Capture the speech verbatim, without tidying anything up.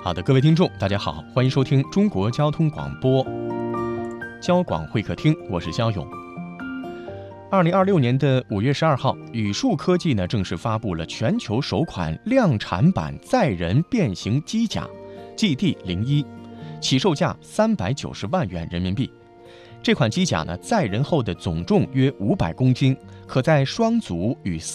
好的，各位听众，大家好，欢迎收听中国交通广播交广会客厅，我是肖勇。二零二六年的五月十二号，宇树科技呢正式发布了全球首款量产版载人变形机甲 G D 零一，起售价三百九十万元人民币。这款机甲呢，载人后的总重约五百公斤，可在双足与